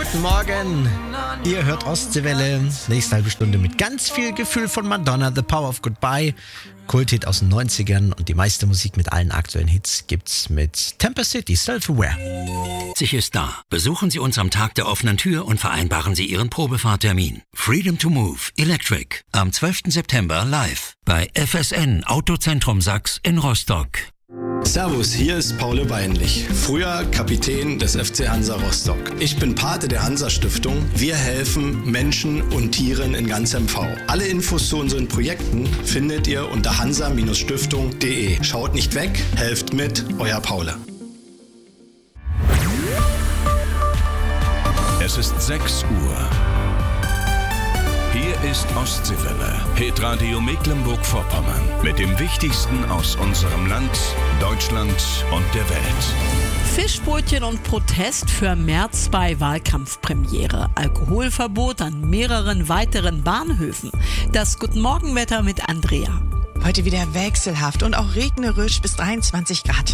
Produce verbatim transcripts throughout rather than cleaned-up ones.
Guten Morgen. Ihr hört Ostseewelle. Nächste halbe Stunde mit ganz viel Gefühl von Madonna, The Power of Goodbye. Kulthit aus den neunzigern und die meiste Musik mit allen aktuellen Hits gibt's mit Tempest City, Self-Aware. Sich ist da. Besuchen Sie uns am Tag der offenen Tür und vereinbaren Sie Ihren Probefahrtermin. Freedom to Move Electric am zwölften September live bei F S N Autozentrum Sachs in Rostock. Servus, hier ist Paul Weinlich, früher Kapitän des F C Hansa Rostock. Ich bin Pate der Hansa-Stiftung. Wir helfen Menschen und Tieren in ganz M V. Alle Infos zu unseren Projekten findet ihr unter hansa Stiftung punkt de. Schaut nicht weg, helft mit, euer Paul. Es ist sechs Uhr. Hier ist Ostseewelle, Hitradio Mecklenburg-Vorpommern mit dem Wichtigsten aus unserem Land, Deutschland und der Welt. Fischbrötchen und Protest für März bei Wahlkampfpremiere. Alkoholverbot an mehreren weiteren Bahnhöfen. Das Guten-Morgen-Wetter mit Andrea. Heute wieder wechselhaft und auch regnerisch bis dreiundzwanzig Grad.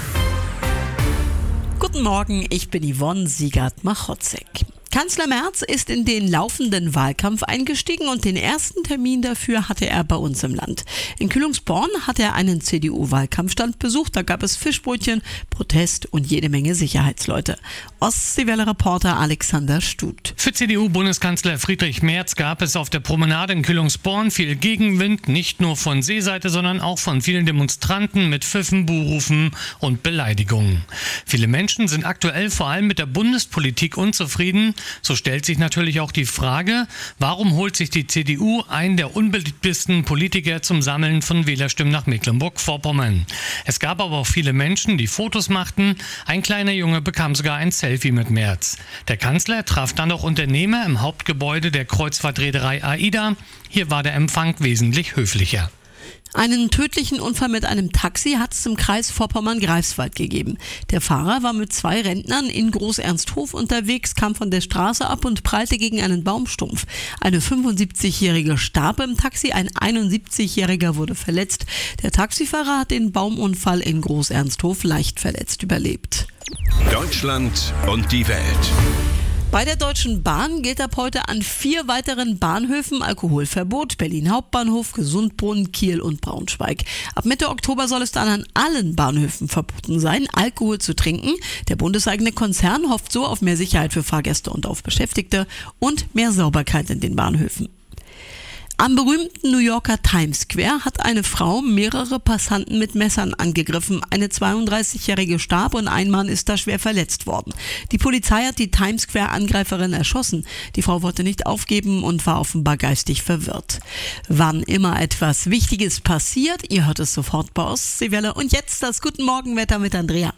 Guten Morgen, ich bin Yvonne Siegert-Machotzek. Kanzler Merz ist in den laufenden Wahlkampf eingestiegen und den ersten Termin dafür hatte er bei uns im Land. In Kühlungsborn hat er einen C D U-Wahlkampfstand besucht. Da gab es Fischbrötchen, Protest und jede Menge Sicherheitsleute. Ostseewelle-Reporter Alexander Stut. Für C D U-Bundeskanzler Friedrich Merz gab es auf der Promenade in Kühlungsborn viel Gegenwind, nicht nur von Seeseite, sondern auch von vielen Demonstranten mit Pfiffen, Buhrufen und Beleidigungen. Viele Menschen sind aktuell vor allem mit der Bundespolitik unzufrieden. So stellt sich natürlich auch die Frage, warum holt sich die C D U einen der unbeliebtesten Politiker zum Sammeln von Wählerstimmen nach Mecklenburg-Vorpommern? Es gab aber auch viele Menschen, die Fotos machten. Ein kleiner Junge bekam sogar ein Selfie mit Merz. Der Kanzler traf dann auch Unternehmer im Hauptgebäude der Kreuzfahrtreederei AIDA. Hier war der Empfang wesentlich höflicher. Einen tödlichen Unfall mit einem Taxi hat es im Kreis Vorpommern-Greifswald gegeben. Der Fahrer war mit zwei Rentnern in Groß-Ernsthof unterwegs, kam von der Straße ab und prallte gegen einen Baumstumpf. Eine fünfundsiebzigjährige starb im Taxi, ein einundsiebzigjähriger wurde verletzt. Der Taxifahrer hat den Baumunfall in Groß-Ernsthof leicht verletzt überlebt. Deutschland und die Welt. Bei der Deutschen Bahn gilt ab heute an vier weiteren Bahnhöfen Alkoholverbot. Berlin Hauptbahnhof, Gesundbrunnen, Kiel und Braunschweig. Ab Mitte Oktober soll es dann an allen Bahnhöfen verboten sein, Alkohol zu trinken. Der bundeseigene Konzern hofft so auf mehr Sicherheit für Fahrgäste und auf Beschäftigte und mehr Sauberkeit in den Bahnhöfen. Am berühmten New Yorker Times Square hat eine Frau mehrere Passanten mit Messern angegriffen. Eine zweiunddreißigjährige starb und ein Mann ist da schwer verletzt worden. Die Polizei hat die Times Square-Angreiferin erschossen. Die Frau wollte nicht aufgeben und war offenbar geistig verwirrt. Wann immer etwas Wichtiges passiert, ihr hört es sofort bei Ostseewelle. Und jetzt das Guten Morgen-Wetter mit Andrea.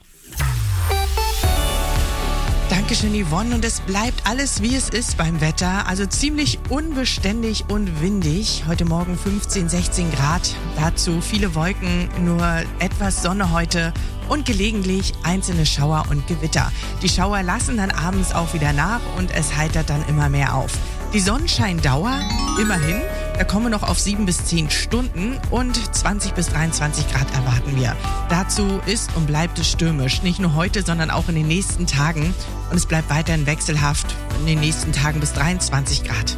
Dankeschön, Yvonne. Und es bleibt alles, wie es ist beim Wetter. Also ziemlich unbeständig und windig. Heute Morgen fünfzehn, sechzehn Grad. Dazu viele Wolken, nur etwas Sonne heute und gelegentlich einzelne Schauer und Gewitter. Die Schauer lassen dann abends auch wieder nach und es heitert dann immer mehr auf. Die Sonnenscheindauer, immerhin, da kommen wir noch auf sieben bis zehn Stunden und zwanzig bis dreiundzwanzig Grad erwarten wir. Dazu ist und bleibt es stürmisch, nicht nur heute, sondern auch in den nächsten Tagen. Und es bleibt weiterhin wechselhaft in den nächsten Tagen bis dreiundzwanzig Grad.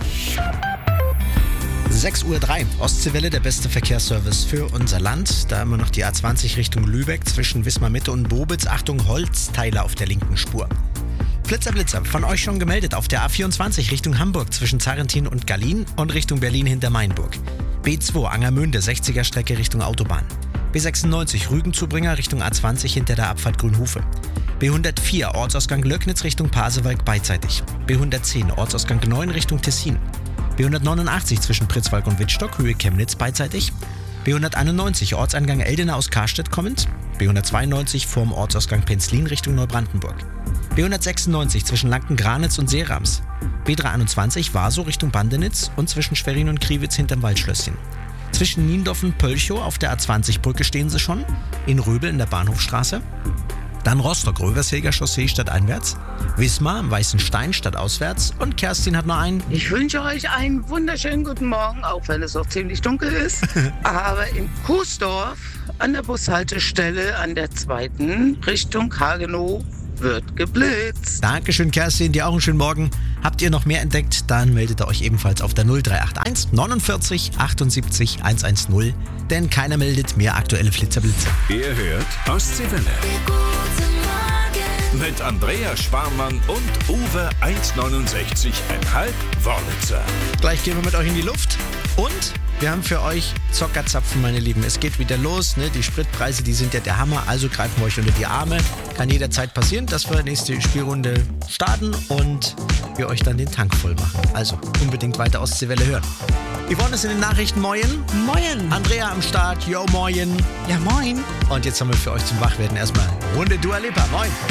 sechs Uhr drei, Ostseewelle, der beste Verkehrsservice für unser Land. Da immer noch die A zwanzig Richtung Lübeck zwischen Wismar Mitte und Bobitz. Achtung, Holzteile auf der linken Spur. Flitzer, Blitzer, von euch schon gemeldet auf der A vierundzwanzig Richtung Hamburg zwischen Zarrentin und Gallien und Richtung Berlin hinter Mainburg. B zwei Angermünde, sechziger Strecke Richtung Autobahn. B sechsundneunzig Rügenzubringer Richtung A zwanzig hinter der Abfahrt Grünhofe. B hundertvier Ortsausgang Löcknitz Richtung Pasewalk beidseitig. B hundertzehn Ortsausgang neun Richtung Tessin. B hundertneunundachtzig zwischen Pritzwalk und Wittstock, Höhe Chemnitz beidseitig. B hunderteinundneunzig Ortseingang Eldena aus Karstedt kommend. B hundertzweiundneunzig vorm Ortsausgang Penzlin Richtung Neubrandenburg. B hundertsechsundneunzig zwischen Lanken-Granitz und Seerams. B dreihunderteinundzwanzig Warsow Richtung Bandenitz und zwischen Schwerin und Kriwitz hinterm Waldschlösschen. Zwischen Niendorf und Pölchow auf der A zwanzig Brücke stehen sie schon. In Röbel in der Bahnhofstraße. Dann Rostock-Rövershäger Chaussee stadteinwärts. Wismar am Weißen Stein stadtauswärts. Und Kerstin hat noch einen. Ich wünsche euch einen wunderschönen guten Morgen, auch wenn es noch ziemlich dunkel ist. Aber in Kuesdorf an der Bushaltestelle an der zweiten Richtung Hagenow wird geblitzt. Dankeschön, Kerstin, dir auch einen schönen Morgen. Habt ihr noch mehr entdeckt, dann meldet ihr euch ebenfalls auf der null drei acht eins neunundvierzig achtundsiebzig hundertzehn, denn keiner meldet mehr aktuelle Flitzerblitze. Ihr hört Ostseewelle. Mit Andrea Schwarmann und Uwe eins neunundsechzig Komma fünf Wörlitzer. Gleich gehen wir mit euch in die Luft und wir haben für euch Zockerzapfen, meine Lieben. Es geht wieder los, ne? Die Spritpreise, die sind ja der Hammer, also greifen wir euch unter die Arme. Kann jederzeit passieren, dass wir nächste Spielrunde starten und wir euch dann den Tank voll machen. Also unbedingt weiter Ostseewelle hören. Yvonne ist in den Nachrichten, moin. Moin. Andrea am Start, yo moin. Ja, moin. Und jetzt haben wir für euch zum Wachwerden erstmal Runde Dua Lipa, moin.